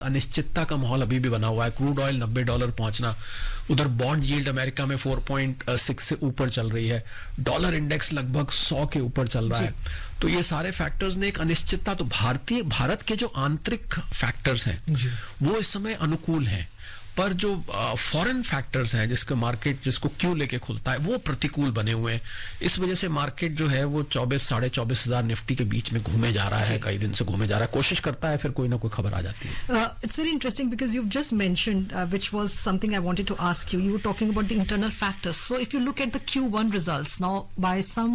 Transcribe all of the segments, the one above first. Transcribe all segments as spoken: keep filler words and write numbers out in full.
अनिश्चितता का माहौल अभी भी बना हुआ है। क्रूड ऑयल नब्बे डॉलर पहुंचना, उधर बॉन्ड यील्ड अमेरिका में चार पॉइंट सिक्स से ऊपर चल रही है, डॉलर इंडेक्स लगभग सौ के ऊपर चल रहा है। तो ये सारे फैक्टर्स ने एक अनिश्चितता, तो भारतीय भारत के जो आंतरिक फैक्टर्स हैं वो इस समय अनुकूल हैं, पर जो फॉरेन फैक्टर्स हैं जिसके मार्केट जिसको क्यू लेके खुलता है वो प्रतिकूल बने हुए हैं। इस वजह से मार्केट जो है वो चौबीस साढ़े चौबीस हजार निफ्टी के बीच में घूमे जा रहा है, कई दिन से घूमे जा रहा है, कोशिश करता है, फिर कोई ना कोई खबर आ जाती है। It's very interesting because you just mentioned which was something I wanted to ask you, you were talking about the internal factors. So if you look at the Q one results now bye some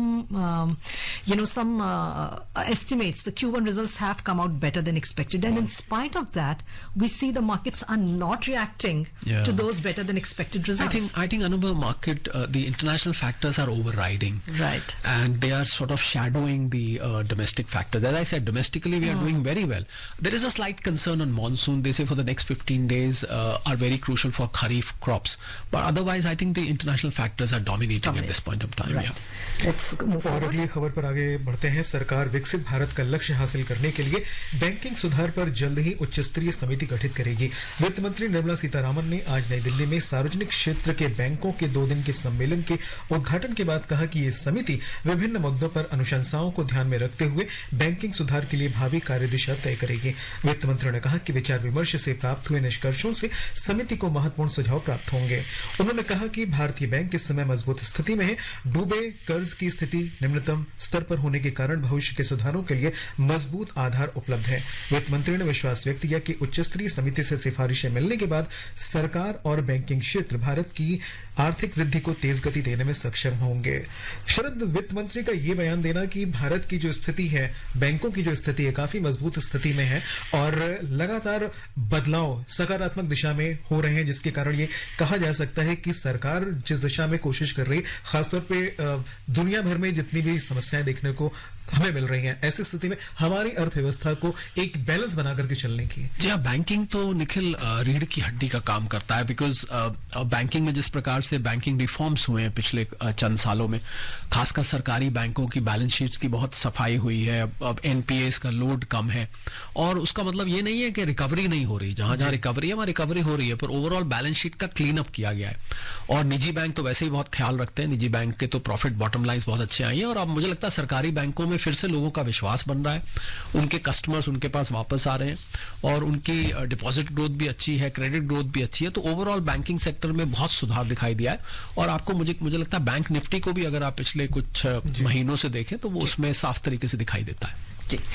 you know some uh, estimates, the Q one results have come out better than expected, and in spite of that we see the markets are not reacting yeah. to those better than expected results. I think I think another market uh, the international factors are overriding, right, and they are sort of shadowing the uh, domestic factors. As I said, domestically we are mm. doing very well. There is a slight concern on monsoon. They say for the next fifteen days uh, are very crucial for kharif crops, but otherwise I think the international factors are dominating Dominate. at this point of time. Right. Yeah. Let's move और forward. अगली खबर पर आगे बढ़ते हैं। सरकार विकसित भारत का लक्ष्य हासिल करने के लिए बैंकिंग सुधार पर जल्द ही उच्च स्तरीय समिति गठित करेगी। वित्त मंत्री निर्मला सीतारामन ने आज नई दिल्ली में सार्वजनिक क्षेत्र के बैंकों के दो दिन के सम्मेलन के उद्घाटन के बाद कहा कि ये समिति विभिन्न मुद्दों पर अनुशंसाओं को ध्यान में रखते हुए बैंकिंग सुधार के लिए भावी कार्यदिशा तय करेगी। वित्त मंत्री ने कहा कि विचार विमर्श से प्राप्त हुए निष्कर्षों से समिति को महत्वपूर्ण सुझाव प्राप्त होंगे। उन्होंने कहा कि भारतीय बैंक इस समय मजबूत स्थिति में है, डूबे कर्ज की स्थिति निम्नतम स्तर पर होने के कारण भविष्य के सुधारों के लिए मजबूत आधार उपलब्ध है। वित्त मंत्री ने विश्वास व्यक्त किया कि उच्च स्तरीय समिति से सिफारिशें मिलने के बाद सरकार और बैंकिंग क्षेत्र भारत की आर्थिक वृद्धि को तेज गति देने में सक्षम होंगे। शरद, वित्त मंत्री का यह बयान देना कि भारत की जो स्थिति है, बैंकों की जो स्थिति है, काफी मजबूत स्थिति में है और लगातार बदलाव सकारात्मक दिशा में हो रहे हैं, जिसके कारण ये कहा जा सकता है कि सरकार जिस दिशा में कोशिश कर रही है, खासतौर पे दुनिया भर में जितनी भी समस्याएं देखने को हमें मिल रही हैं, ऐसी स्थिति में हमारी अर्थव्यवस्था को एक बैलेंस बना करके चलने की। जी हाँ, बैंकिंग तो निखिल रीढ़ की हड्डी का काम करता है, बिकॉज बैंकिंग में जिस प्रकार से बैंकिंग रिफॉर्म्स हुए हैं पिछले चंद सालों में, खासकर सरकारी बैंकों की बैलेंस शीट्स की बहुत सफाई हुई है, अब एनपीएस का लोड कम है, और उसका मतलब ये नहीं है कि रिकवरी नहीं हो रही, जहां जहां रिकवरी है वहां रिकवरी हो रही है, पर ओवरऑल बैलेंस शीट का क्लीन अप किया गया है। और निजी बैंक तो वैसे ही बहुत ख्याल रखते हैं, निजी बैंक के तो प्रॉफिट बॉटम लाइन्स बहुत अच्छे आई हैं, और अब मुझे लगता है सरकारी बैंकों में फिर से लोगों का विश्वास बन रहा है, उनके कस्टमर्स उनके पास वापस आ रहे हैं, और उनकी डिपॉजिट ग्रोथ भी अच्छी है, क्रेडिट ग्रोथ भी अच्छी है, तो ओवरऑल बैंकिंग सेक्टर में बहुत सुधार दिखाई दिया है। और आपको मुझे मुझे लगता है बैंक निफ्टी को भी अगर आप पिछले कुछ महीनों से देखें तो वो उसमें साफ तरीके से दिखाई देता है।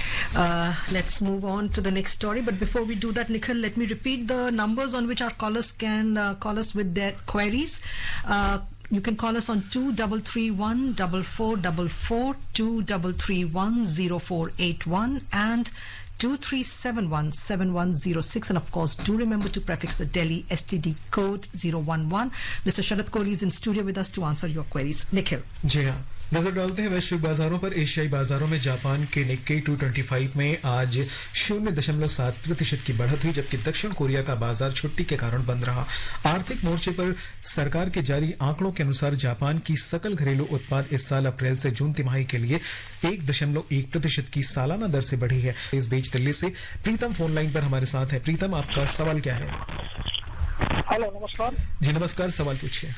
Uh, let's move on to the next story. But before we do that, Nikhil, let me repeat the numbers on which our callers can uh, call us with their queries. Uh, You can call us on two three three one four four four four, two three three one zero four eight one and two three seven one seven one zero six, and of course do remember to prefix the Delhi S T D code zero one one. Mister Sharad Kohli is in studio with us to answer your queries. Nikhil. जी हाँ, नजर डालते हैं वैश्विक बाजारों पर। एशियाई बाजारों में जापान के निक्केई दो सौ पच्चीस में आज शून्य दशमलव सात प्रतिशत की बढ़त हुई, जबकि दक्षिण कोरिया का बाजार छुट्टी के कारण बंद रहा। आर्थिक मोर्चे पर सरकार के जारी आंकड़ों के अनुसार जापान की सकल घरेलू उत्पाद इस साल अप्रैल से जून तिमाही के लिए एक दशमलव एक प्रतिशत की सालाना दर से बढ़ी है। इस बीच दिल्ली से प्रीतम फोन लाइन पर हमारे साथ है। प्रीतम, आपका सवाल क्या है? हेलो, नमस्कार जी। नमस्कार, सवाल पूछिए।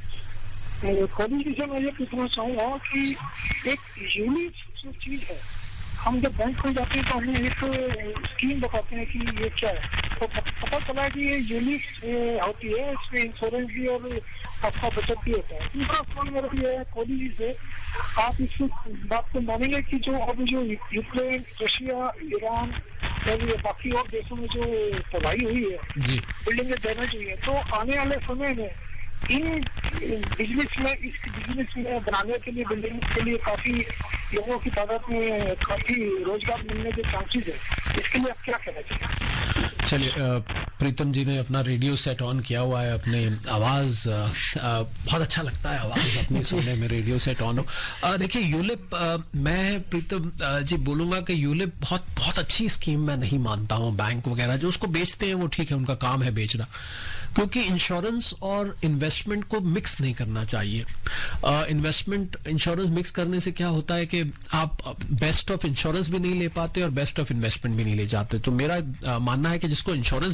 खोली जी से मैं ये पूछना चाहूँगा कि एक यूनिक जो चीज है, हम जब बैंक में जाते हैं तो हमें एक स्कीम बताते हैं कि ये क्या है, तो पता चला कि ये यूनिक होती है, इसमें इंश्योरेंस भी और आपका बचत भी होता है। दूसरा सवाल मेरा ये है खोली जी से, आप इस बात को मानेंगे कि जो अब जो यूक्रेन, रशिया, ईरान और ये बाकी और देशों में जो तबाही हुई है, बिल्डिंगें डैमेज हुई है, तो आने वाले समय में इन बिजनेस में इस बिजनेस में बनाने के लिए, बिल्डिंग के लिए काफी लोगों की तादाद में काफी रोजगार मिलने के चांसेस है, इसके लिए आप क्या कहना चाहिए? चलिए, प्रीतम जी ने अपना रेडियो सेट ऑन किया हुआ है, अपने आवाज अ, अ, बहुत अच्छा लगता है आवाज अपनी सुनने में, रेडियो सेट ऑन हो। अ, देखिए यूलिप, अ, मैं प्रीतम अ, जी बोलूंगा कि यूलिप बहुत बहुत अच्छी स्कीम मैं नहीं मानता हूँ। बैंक वगैरह जो उसको बेचते हैं वो ठीक है, उनका काम है बेचना, क्योंकि इंश्योरेंस और इन्वेस्टमेंट को मिक्स नहीं करना चाहिए। इन्वेस्टमेंट इंश्योरेंस मिक्स करने से क्या होता है कि आप बेस्ट ऑफ इंश्योरेंस भी नहीं ले पाते और बेस्ट ऑफ इन्वेस्टमेंट भी नहीं ले जाते। तो मेरा अ, मानना है कि जिसको इंश्योरेंस